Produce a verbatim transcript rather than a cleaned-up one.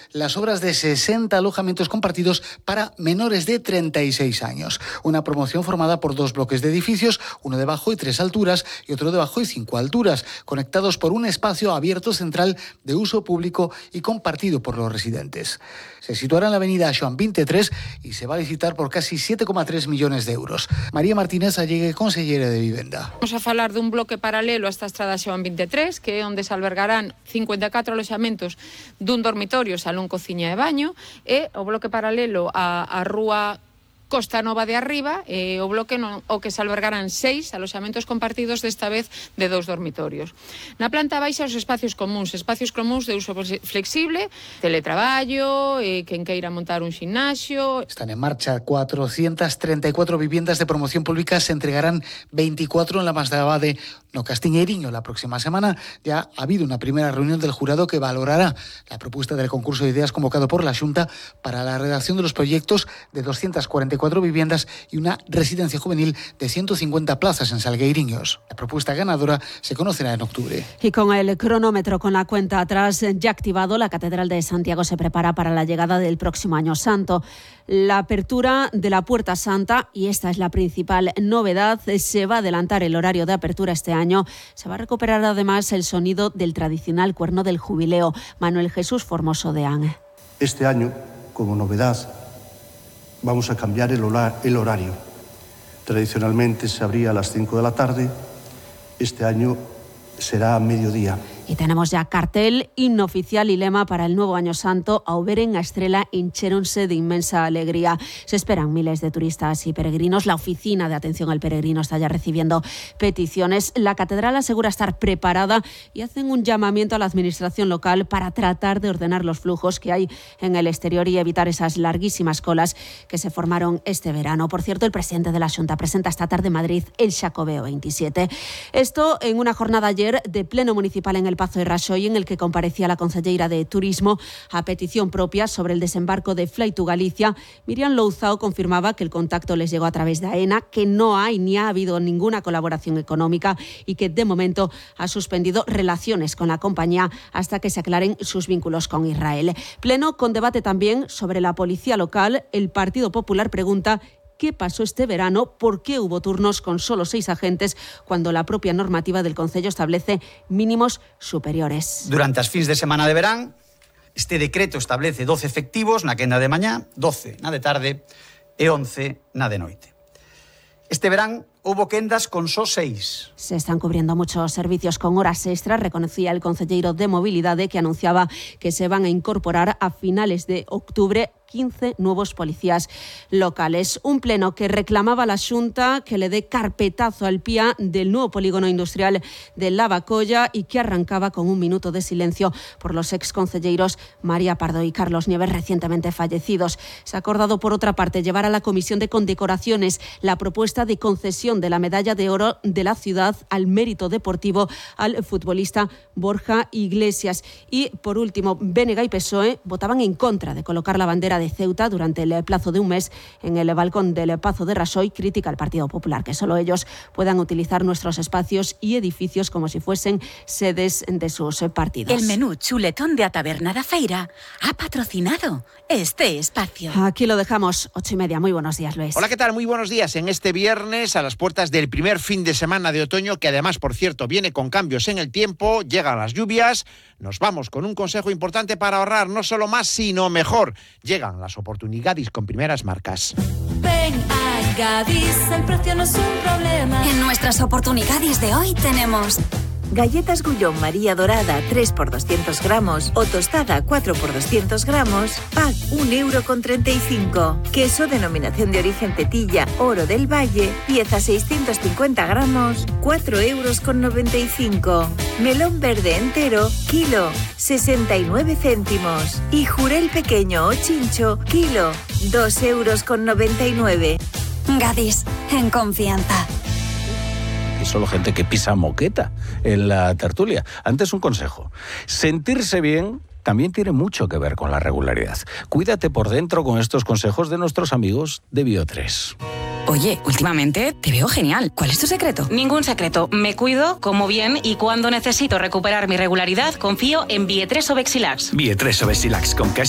las obras de sesenta alojamientos compartidos para menores de treinta y seis años. Una promoción formada por dos bloques de edificios, uno de bajo y tres alturas y otro de bajo y cinco alturas, conectados por un espacio abierto central de uso público y compartido por los residentes. Se situará en la avenida Joan veintitrés y se va a licitar por casi siete coma tres millones de euros. María Martínez Allegue, consellera de Vivenda. Vamos a falar dun bloque paralelo a esta estrada Joan veintitrés, que é onde se albergarán cincuenta e catro aloxamentos dun dormitorio, salón, cociña e baño, e o bloque paralelo a, a rúa Costa Nova de Arriba, eh, o bloque no, o que se albergarán seis aloxamentos compartidos, desta vez de dous dormitorios. Na planta baixa os espacios comuns, espacios comuns de uso flexible, teletraballo, eh, quen queira montar un ximnasio. Están en marcha cuatrocientas treinta y cuatro viviendas de promoción pública, se entregarán veinticuatro en la Mas de Abade, no Castiñeiriño. La próxima semana ya ha habido una primera reunión del jurado que valorará la propuesta del concurso de ideas convocado por la Xunta para la redacción de los proyectos de doscientas cuarenta y cuatro viviendas y una residencia juvenil de ciento cincuenta plazas en Salgueiriños. La propuesta ganadora se conocerá en octubre. Y con el cronómetro, con la cuenta atrás ya activado, la Catedral de Santiago se prepara para la llegada del próximo Año Santo. La apertura de la Puerta Santa, y esta es la principal novedad, se va a adelantar el horario de apertura este año. Se va a recuperar además el sonido del tradicional cuerno del jubileo. Manuel Jesús Formoso de An. Este año, como novedad, vamos a cambiar el horario. Tradicionalmente se abría a las cinco de la tarde, este año será a mediodía. Y tenemos ya cartel, himno oficial y lema para el nuevo Año Santo. A Uberen, a Estrela, hinchéronse de inmensa alegría. Se esperan miles de turistas y peregrinos. La oficina de atención al peregrino está ya recibiendo peticiones. La catedral asegura estar preparada y hacen un llamamiento a la administración local para tratar de ordenar los flujos que hay en el exterior y evitar esas larguísimas colas que se formaron este verano. Por cierto, el presidente de la Xunta presenta esta tarde en Madrid el Xacobeo veintisiete. Esto en una jornada ayer de pleno municipal en el Pazo de Raxoi, en el que comparecía la concelleira de Turismo a petición propia sobre el desembarco de Fly to Galicia. Miriam Louzao confirmaba que el contacto les llegó a través de AENA, que no hay ni ha habido ninguna colaboración económica y que de momento ha suspendido relaciones con la compañía hasta que se aclaren sus vínculos con Israel. Pleno con debate también sobre la policía local. El Partido Popular pregunta: ¿qué pasó este verano? ¿Por qué hubo turnos con solo seis agentes cuando la propia normativa del Concello establece mínimos superiores? Durante as fins de semana de verán, este decreto establece doce efectivos na quenda de mañá, doce na de tarde e once na de noite. Este verán hubo quendas con só seis. Se están cubriendo muchos servicios con horas extras, reconocía el concelleiro de Mobilidade, que anunciaba que se van a incorporar a finales de octubre quince nuevos policías locales. Un pleno que reclamaba a la Xunta que le dé carpetazo al P I A del nuevo polígono industrial de Lavacolla y que arrancaba con un minuto de silencio por los exconcelleiros María Pardo y Carlos Nieves, recientemente fallecidos. Se ha acordado, por otra parte, llevar a la Comisión de Condecoraciones la propuesta de concesión de la medalla de oro de la ciudad al mérito deportivo al futbolista Borja Iglesias. Y, por último, B N G y P S O E votaban en contra de colocar la bandera de Ceuta durante el plazo de un mes en el balcón del Pazo de Raxoi. Critica al Partido Popular que solo ellos puedan utilizar nuestros espacios y edificios como si fuesen sedes de sus partidos. El menú chuletón de A Taberna da Feira ha patrocinado este espacio. Aquí lo dejamos, ocho y media. Muy buenos días, Luis. Hola, ¿qué tal? Muy buenos días. En este viernes, a las puertas del primer fin de semana de otoño, que además, por cierto, viene con cambios en el tiempo, llegan las lluvias, nos vamos con un consejo importante para ahorrar no solo más, sino mejor. Llegan las oportunidades con primeras marcas. Ven a Gadis, el precio no es un problema. En nuestras oportunidades de hoy tenemos galletas Gullón María Dorada tres por doscientos gramos o tostada cuatro por doscientos gramos, pack un euro con treinta y cinco. Queso denominación de origen Tetilla, Oro del Valle, pieza seiscientos cincuenta gramos, cuatro euros con noventa y cinco. Melón verde entero, kilo, sesenta y nueve céntimos. Y jurel pequeño o chincho, kilo, dos euros con noventa y nueve. Gadis, en confianza. Y solo gente que pisa moqueta en la tertulia. Antes, un consejo. Sentirse bien también tiene mucho que ver con la regularidad. Cuídate por dentro con estos consejos de nuestros amigos de Bio tres. Oye, últimamente te veo genial. ¿Cuál es tu secreto? Ningún secreto. Me cuido, como bien y cuando necesito recuperar mi regularidad, confío en Bio tres o Bexilax. Bio tres o Bexilax con